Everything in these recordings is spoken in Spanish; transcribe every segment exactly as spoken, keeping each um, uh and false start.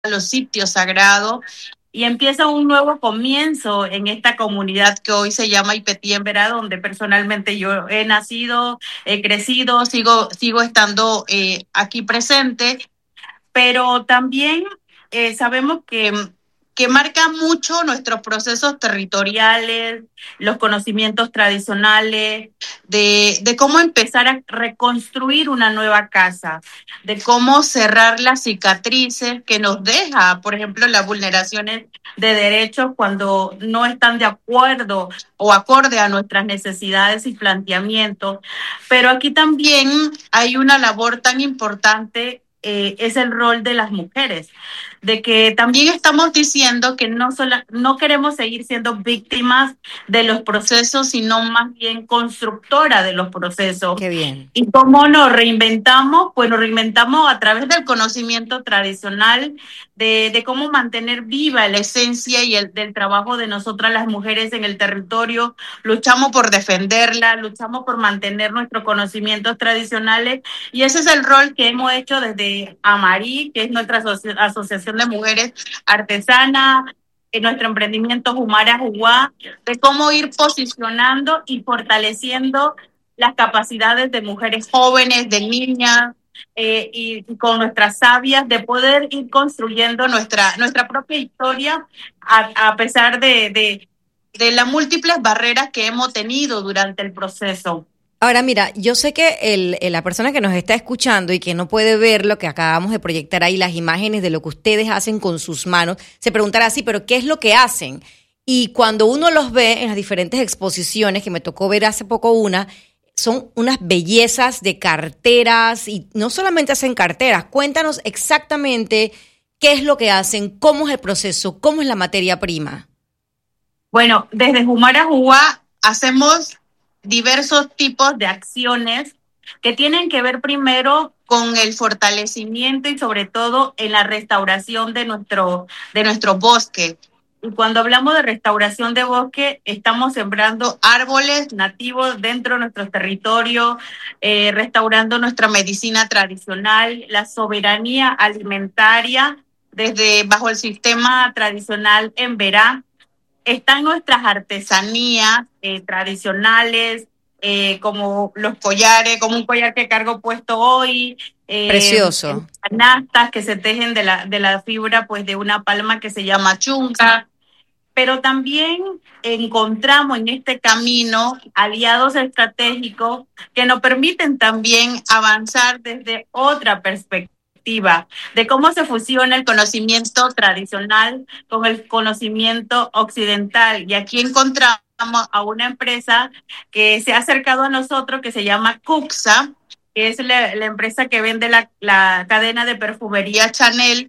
los sitios sagrados y empieza un nuevo comienzo en esta comunidad que hoy se llama Ipetí en Verá, donde personalmente yo he nacido, he crecido, sigo, sigo estando eh, aquí presente, pero también eh, sabemos que, que marca mucho nuestros procesos territoriales, los conocimientos tradicionales, de, de cómo empezar a reconstruir una nueva casa, de cómo cerrar las cicatrices que nos deja, por ejemplo, las vulneraciones de derechos cuando no están de acuerdo o acorde a nuestras necesidades y planteamientos. Pero aquí también hay una labor tan importante, eh, es el rol de las mujeres, de que también estamos diciendo que no, sola, no queremos seguir siendo víctimas de los procesos, sino más bien constructora de los procesos. Qué bien. ¿Y cómo nos reinventamos? Pues nos reinventamos a través del conocimiento tradicional, de, de cómo mantener viva la esencia y el del trabajo de nosotras las mujeres en el territorio. Luchamos por defenderla, luchamos por mantener nuestros conocimientos tradicionales, y ese es el rol que hemos hecho desde AMARI, que es nuestra asoci- asociación de mujeres artesanas, en nuestro emprendimiento Humara Juguá, de cómo ir posicionando y fortaleciendo las capacidades de mujeres jóvenes, de niñas, eh, y, y con nuestras sabias, de poder ir construyendo nuestra, nuestra propia historia a, a pesar de, de, de las múltiples barreras que hemos tenido durante el proceso. Ahora, mira, yo sé que el, el- la persona que nos está escuchando y que no puede ver lo que acabamos de proyectar ahí, las imágenes de lo que ustedes hacen con sus manos, se preguntará así, pero ¿qué es lo que hacen? Y cuando uno los ve en las diferentes exposiciones, que me tocó ver hace poco una, son unas bellezas de carteras y no solamente hacen carteras, cuéntanos exactamente qué es lo que hacen, cómo es el proceso, cómo es la materia prima. Bueno, desde Humara Juguá hacemos diversos tipos de acciones que tienen que ver primero con el fortalecimiento y sobre todo en la restauración de nuestro, de nuestro bosque. Y cuando hablamos de restauración de bosque, estamos sembrando árboles nativos dentro de nuestro territorio, eh, restaurando nuestra medicina tradicional, la soberanía alimentaria desde bajo el sistema tradicional en Verá. Están nuestras artesanías eh, tradicionales, eh, como los collares, como un collar que cargo puesto hoy, eh, Precioso. canastas que se tejen de la, de la fibra pues de una palma que se llama chunca, pero también encontramos en este camino aliados estratégicos que nos permiten también avanzar desde otra perspectiva de cómo se fusiona el conocimiento tradicional con el conocimiento occidental. Y aquí encontramos a una empresa que se ha acercado a nosotros, que se llama Cuxa, que es la, la empresa que vende la, la cadena de perfumería Chanel,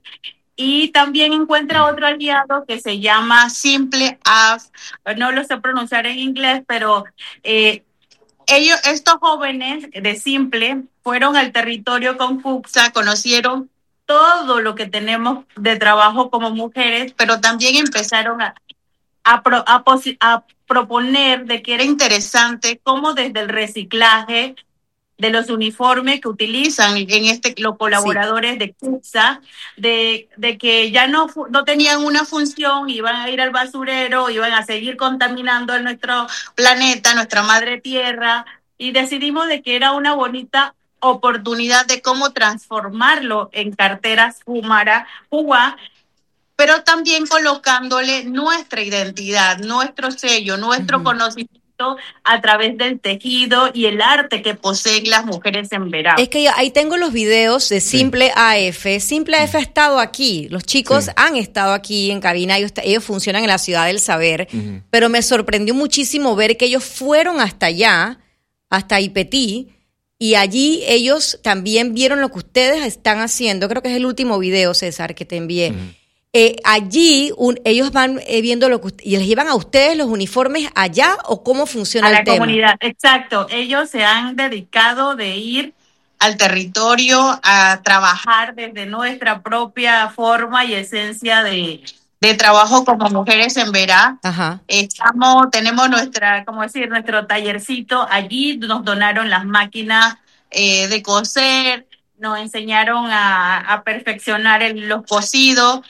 y también encuentra otro aliado que se llama Simple Af, no lo sé pronunciar en inglés, pero eh, ellos, estos jóvenes de Simple, fueron al territorio con Fuxa, conocieron todo lo que tenemos de trabajo como mujeres, pero también empezaron a, a, pro, a, posi, a proponer de que era interesante cómo desde el reciclaje de los uniformes que utilizan en este los colaboradores sí. de CUPSA, de, de que ya no, no tenían una función, iban a ir al basurero, iban a seguir contaminando nuestro planeta, nuestra madre tierra, y decidimos de que era una bonita oportunidad de cómo transformarlo en carteras Humara Juguá, pero también colocándole nuestra identidad, nuestro sello, nuestro uh-huh. conocimiento a través del tejido y el arte que poseen las mujeres en Verá. Es que ahí tengo los videos de Simple sí. A F. Simple A F ha estado aquí. Los chicos sí. han estado aquí en cabina. Ellos, ellos funcionan en la Ciudad del Saber. Uh-huh. Pero me sorprendió muchísimo ver que ellos fueron hasta allá, hasta Ipetí, y allí ellos también vieron lo que ustedes están haciendo. Creo que es el último video, César, que te envié. Uh-huh. Eh, allí un, ellos van eh, viendo lo que y les llevan a ustedes los uniformes allá, o cómo funciona a el la tema. Comunidad, exacto. Ellos se han dedicado de ir al territorio a trabajar desde nuestra propia forma y esencia de, de trabajo como mujeres en Verá. Ajá. Estamos, tenemos nuestra, como decir, nuestro tallercito allí. Nos donaron las máquinas eh, de coser. nos enseñaron a, a perfeccionar el, los cocidos,